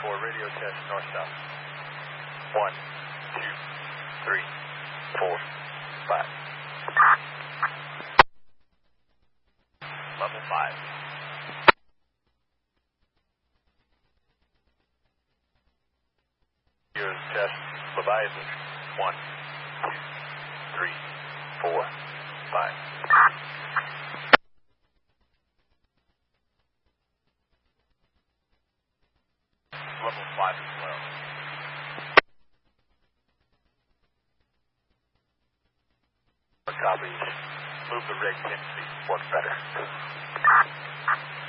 4, radio test north-south. 1, 2, 3, 4, 5. Level 5. Radio test Leviathan. 1, 2, 3, 4, 5. Level 5 as well. Copy. Move the rig 10 feet. Work better.